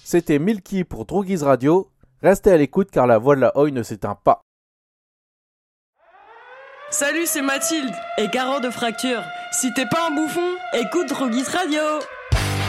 C'était Milky pour Droogies Radio. Restez à l'écoute car la voix de la Oi ne s'éteint pas. Salut, c'est Mathilde et Caro de Fracture. Si t'es pas un bouffon, écoute Droogies Radio.